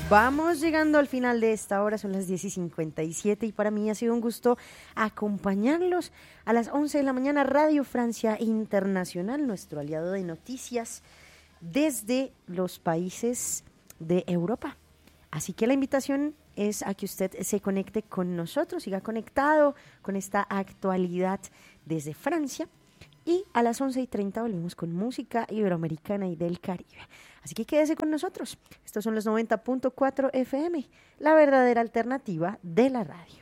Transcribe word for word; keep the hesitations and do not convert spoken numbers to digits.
Vamos llegando al final de esta hora, son las diez y cincuenta y siete y para mí ha sido un gusto acompañarlos a las once de la mañana. Radio Francia Internacional, nuestro aliado de noticias desde los países de Europa. Así que la invitación es a que usted se conecte con nosotros, siga conectado con esta actualidad desde Francia. Y a las once y treinta volvemos con música iberoamericana y del Caribe. Así que quédese con nosotros. Estos son los noventa punto cuatro F M, la verdadera alternativa de la radio.